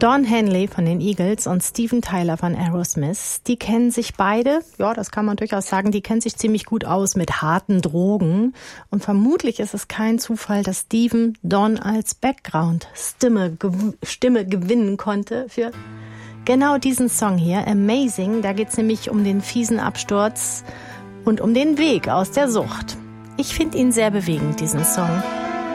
Don Henley von den Eagles und Steven Tyler von Aerosmith, die kennen sich beide, ja, das kann man durchaus sagen, die kennen sich ziemlich gut aus mit harten Drogen. Und vermutlich ist es kein Zufall, dass Steven Don als Background-Stimme gewinnen konnte für genau diesen Song hier, Amazing. Da geht es nämlich um den fiesen Absturz und um den Weg aus der Sucht. Ich finde ihn sehr bewegend, diesen Song.